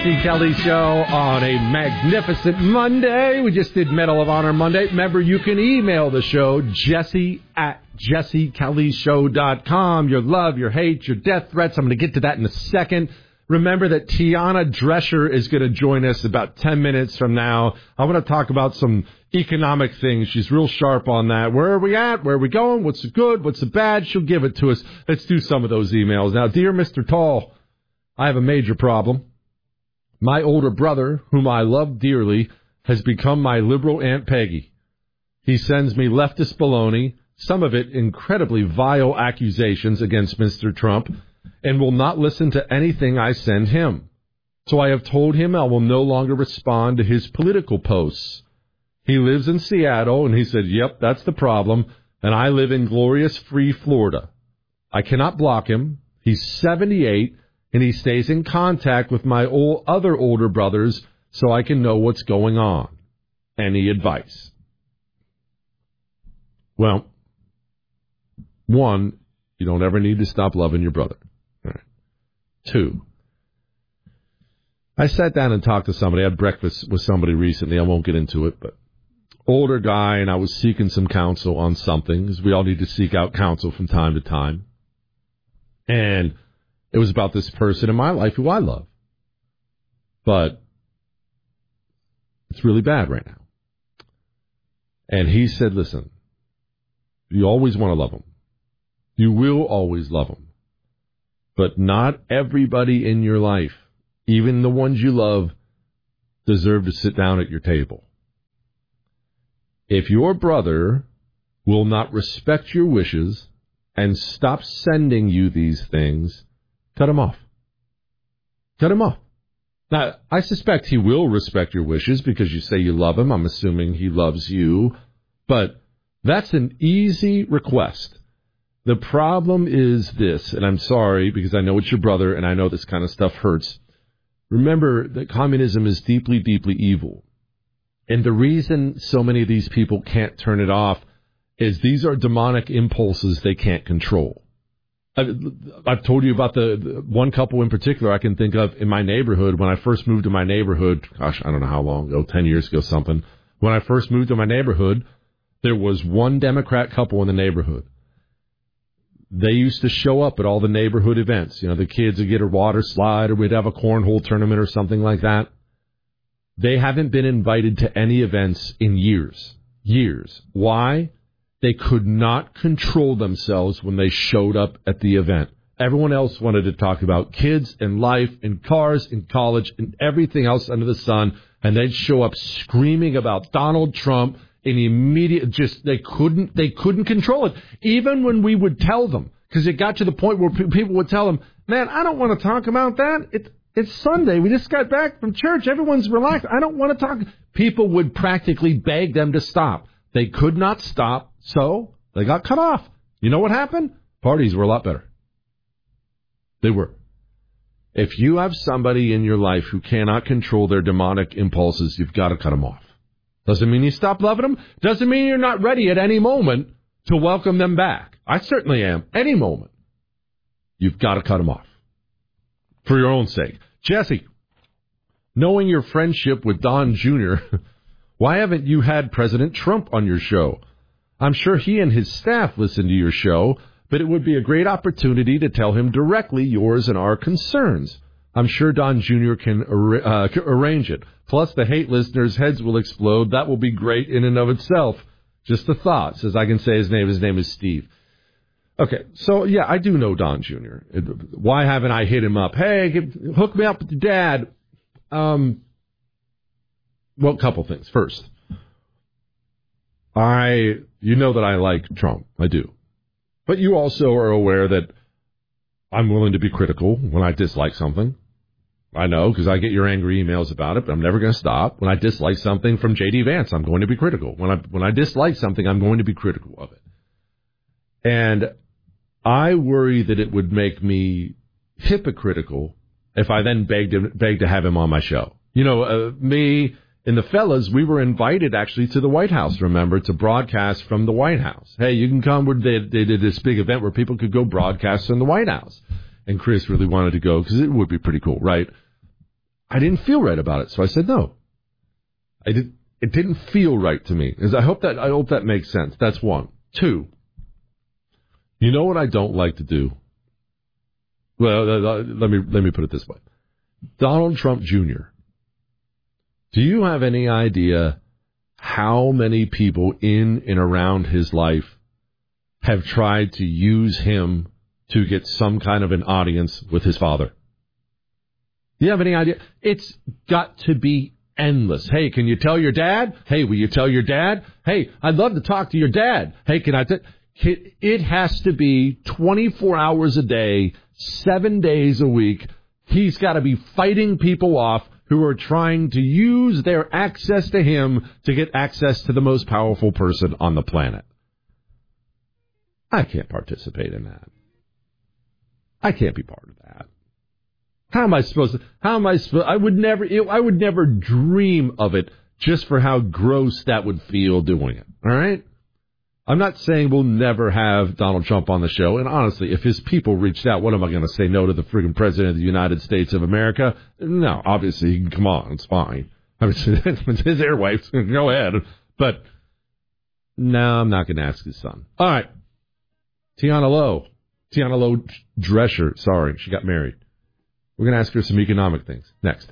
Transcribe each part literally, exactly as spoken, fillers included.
Jesse Kelly Show on a magnificent Monday. We just did Medal of Honor Monday. Remember, you can email the show, Jesse at jesse kelly show dot com. Your love, your hate, your death threats. I'm going to get to that in a second. Remember that Tiana Drescher is going to join us about ten minutes from now. I want to talk about some economic things. She's real sharp on that. Where are we at? Where are we going? What's the good? What's the bad? She'll give it to us. Let's do some of those emails. Now, dear Mister Tall, I have a major problem. My older brother, whom I love dearly, has become my liberal Aunt Peggy. He sends me leftist baloney, some of it incredibly vile accusations against Mister Trump, and will not listen to anything I send him. So I have told him I will no longer respond to his political posts. He lives in Seattle, and he said, yep, that's the problem, and I live in glorious free Florida. I cannot block him. He's seventy-eight, and he stays in contact with my old, other older brothers so I can know what's going on. Any advice? Well, one, you don't ever need to stop loving your brother. All right. Two, I sat down and talked to somebody. I had breakfast with somebody recently. I won't get into it, but older guy, and I was seeking some counsel on something, because we all need to seek out counsel from time to time. And it was about this person in my life who I love. But it's really bad right now. And he said, listen, you always want to love him. You will always love him. But not everybody in your life, even the ones you love, deserve to sit down at your table. If your brother will not respect your wishes and stop sending you these things, cut him off. Cut him off. Now, I suspect he will respect your wishes because you say you love him. I'm assuming he loves you. But that's an easy request. The problem is this, and I'm sorry because I know it's your brother and I know this kind of stuff hurts. Remember that communism is deeply, deeply evil. And the reason so many of these people can't turn it off is these are demonic impulses they can't control. I've, I've told you about the, the one couple in particular I can think of in my neighborhood. When I first moved to my neighborhood, gosh, I don't know how long ago, ten years ago, something. When I first moved to my neighborhood, there was one Democrat couple in the neighborhood. They used to show up at all the neighborhood events. You know, the kids would get a water slide or we'd have a cornhole tournament or something like that. They haven't been invited to any events in years. Years. Why? They could not control themselves when they showed up at the event. Everyone else wanted to talk about kids and life and cars and college and everything else under the sun, and they'd show up screaming about Donald Trump in immediate, just, they couldn't, they couldn't control it. Even when we would tell them, because it got to the point where people would tell them, man, I don't want to talk about that. It's, it's Sunday. We just got back from church. Everyone's relaxed. I don't want to talk. People would practically beg them to stop. They could not stop, so they got cut off. You know what happened? Parties were a lot better. They were. If you have somebody in your life who cannot control their demonic impulses, you've got to cut them off. Doesn't mean you stop loving them. Doesn't mean you're not ready at any moment to welcome them back. I certainly am. Any moment. You've got to cut them off. For your own sake. Jesse, knowing your friendship with Don Junior, why haven't you had President Trump on your show? I'm sure he and his staff listen to your show, but it would be a great opportunity to tell him directly yours and our concerns. I'm sure Don Junior can ar- uh, arrange it. Plus, the hate listeners' heads will explode. That will be great in and of itself. Just a thought. Says I can say his name. His name is Steve. Okay, so, yeah, I do know Don Junior Why haven't I hit him up? Hey, get, hook me up with your dad. Um, well, a couple things. First, I, you know that I like Trump. I do. But you also are aware that I'm willing to be critical when I dislike something. I know, because I get your angry emails about it, but I'm never going to stop. When I dislike something from J D Vance, I'm going to be critical. When I when I dislike something, I'm going to be critical of it. And I worry that it would make me hypocritical if I then begged him, begged to have him on my show. You know, uh, me and the fellas, we were invited actually to the White House, remember, to broadcast from the White House. Hey, you can come. They, they did this big event where people could go broadcast from the White House. And Chris really wanted to go because it would be pretty cool, right? I didn't feel right about it, so I said no. I did. It didn't feel right to me. As I hope that I hope that makes sense. That's one. Two. You know what I don't like to do? Well, let me let me put it this way. Donald Trump Junior Do you have any idea how many people in and around his life have tried to use him to get some kind of an audience with his father? Do you have any idea? It's got to be endless. Hey, can you tell your dad? Hey, will you tell your dad? Hey, I'd love to talk to your dad. Hey, can I? T-? It has to be twenty-four hours a day, seven days a week. He's got to be fighting people off who are trying to use their access to him to get access to the most powerful person on the planet. I can't participate in that. I can't be part of that. How am I supposed to? How am I supposed? I would never. I would never dream of it. Just for how gross that would feel doing it. All right. I'm not saying we'll never have Donald Trump on the show. And honestly, if his people reached out, what am I going to say? No to the friggin' president of the United States of America? No, obviously, he can come on. It's fine. I mean, it's his airwaves. Go ahead. But no, I'm not going to ask his son. All right. Tiana Lowe. Tiana Lowe Drescher. Sorry, she got married. We're going to ask her some economic things. Next.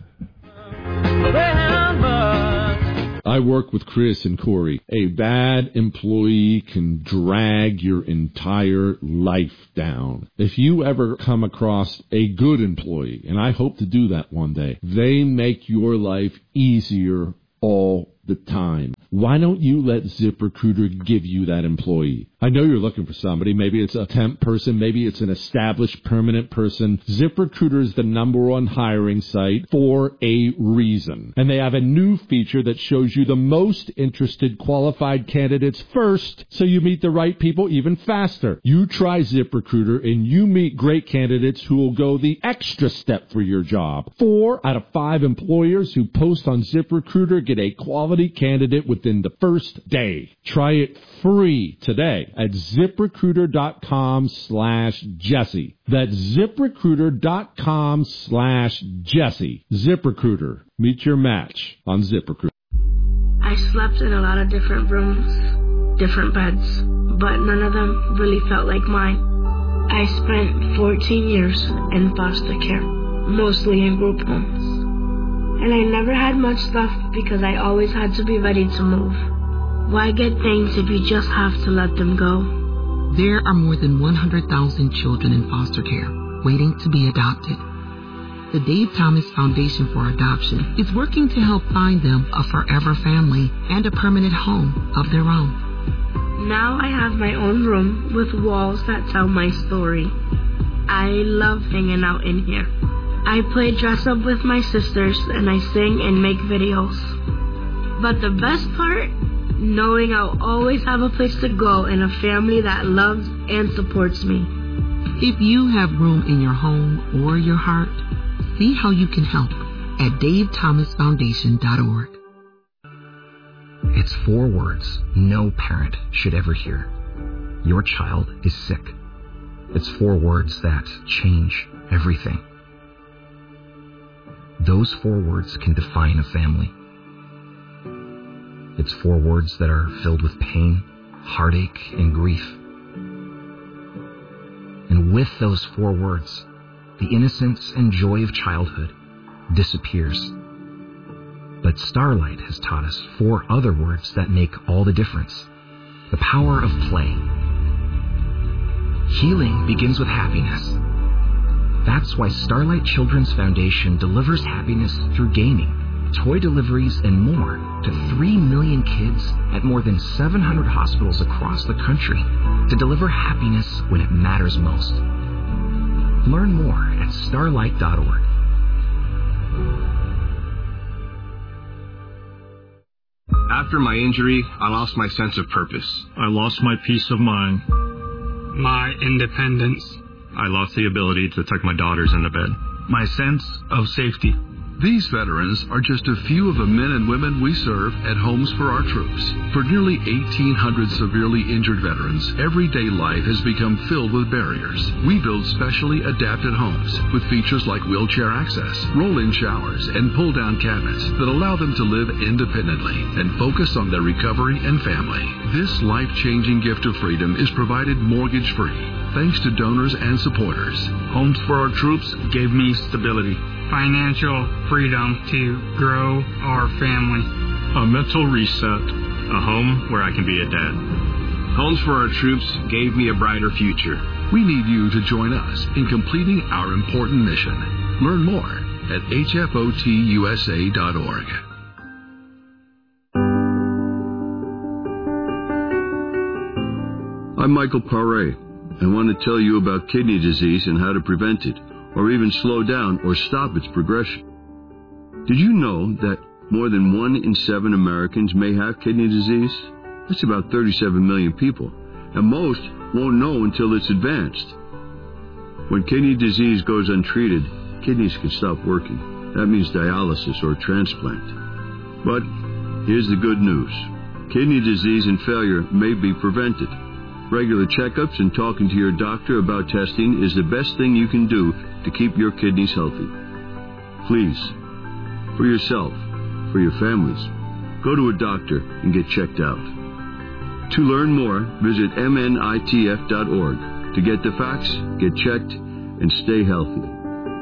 I work with Chris and Corey. A bad employee can drag your entire life down. If you ever come across a good employee, and I hope to do that one day, they make your life easier all the time. Why don't you let ZipRecruiter give you that employee? I know you're looking for somebody. Maybe it's a temp person. Maybe it's an established permanent person. ZipRecruiter is the number one hiring site for a reason. And they have a new feature that shows you the most interested qualified candidates first, so you meet the right people even faster. You try ZipRecruiter and you meet great candidates who will go the extra step for your job. Four out of five employers who post on ZipRecruiter get a quality candidate within the first day. Try it free today at ZipRecruiter.com slash Jesse. That's ZipRecruiter.com slash Jesse. ZipRecruiter. Meet your match on ZipRecruiter. I slept in a lot of different rooms, different beds, but none of them really felt like mine. I spent fourteen years in foster care, mostly in group homes. And I never had much stuff because I always had to be ready to move. Why get things if you just have to let them go? There are more than one hundred thousand children in foster care waiting to be adopted. The Dave Thomas Foundation for Adoption is working to help find them a forever family and a permanent home of their own. Now I have my own room with walls that tell my story. I love hanging out in here. I play dress up with my sisters and I sing and make videos. But the best part, knowing I'll always have a place to go and a family that loves and supports me. If you have room in your home or your heart, see how you can help at dave thomas foundation dot org. It's four words no parent should ever hear. Your child is sick. It's four words that change everything. Those four words can define a family. It's four words that are filled with pain, heartache, and grief. And with those four words, the innocence and joy of childhood disappears. But Starlight has taught us four other words that make all the difference. The power of play. Healing begins with happiness. That's why Starlight Children's Foundation delivers happiness through gaming, toy deliveries, and more to three million kids at more than seven hundred hospitals across the country to deliver happiness when it matters most. Learn more at starlight dot org. After my injury, I lost my sense of purpose. I lost my peace of mind. My independence. I lost the ability to tuck my daughters into bed. My sense of safety. These veterans are just a few of the men and women we serve at Homes for Our Troops. For nearly eighteen hundred severely injured veterans, everyday life has become filled with barriers. We build specially adapted homes with features like wheelchair access, roll-in showers, and pull-down cabinets that allow them to live independently and focus on their recovery and family. This life-changing gift of freedom is provided mortgage-free thanks to donors and supporters. Homes for Our Troops gave me stability, financial freedom to grow our family, a mental reset, a home where I can be a dad. Homes for Our Troops gave me a brighter future. We need you to join us in completing our important mission. Learn more at H F O T U S A dot org. I'm Michael Paré. I want to tell you about kidney disease and how to prevent it, or even slow down or stop its progression. Did you know that more than one in seven Americans may have kidney disease? That's about thirty-seven million people, and most won't know until it's advanced. When kidney disease goes untreated, kidneys can stop working. That means dialysis or transplant. But here's the good news. Kidney disease and failure may be prevented. Regular checkups and talking to your doctor about testing is the best thing you can do to keep your kidneys healthy. Please, for yourself, for your families, go to a doctor and get checked out. To learn more, visit M N I T F dot org to get the facts, get checked, and stay healthy.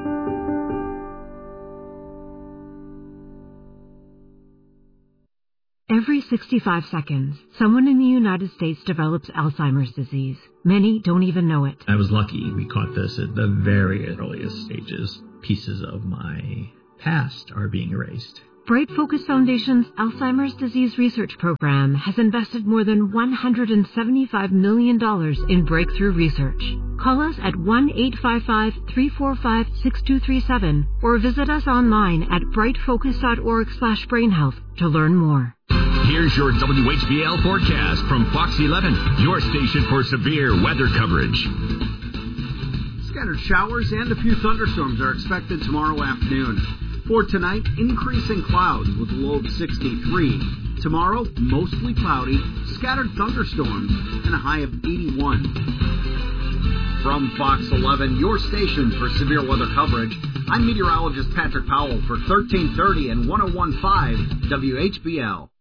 Every sixty-five seconds, someone in the United States develops Alzheimer's disease. Many don't even know it. I was lucky. We caught this at the very earliest stages. Pieces of my past are being erased. Bright Focus Foundation's Alzheimer's Disease Research Program has invested more than one hundred seventy-five million dollars in breakthrough research. Call us at one eight five five, three four five, six two three seven or visit us online at bright focus dot org slash brain health to learn more. Here's your W H B L forecast from Fox eleven, your station for severe weather coverage. Scattered showers and a few thunderstorms are expected tomorrow afternoon. For tonight, increasing clouds with a low of sixty-three. Tomorrow, mostly cloudy, scattered thunderstorms, and a high of eighty-one. From Fox eleven, your station for severe weather coverage, I'm meteorologist Patrick Powell for thirteen thirty and one oh one point five W H B L.